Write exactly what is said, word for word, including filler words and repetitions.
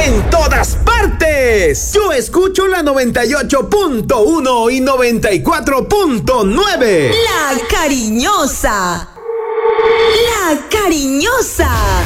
en todas partes. Yo escucho la noventa y ocho punto uno y noventa y cuatro punto nueve. La Cariñosa. La Cariñosa.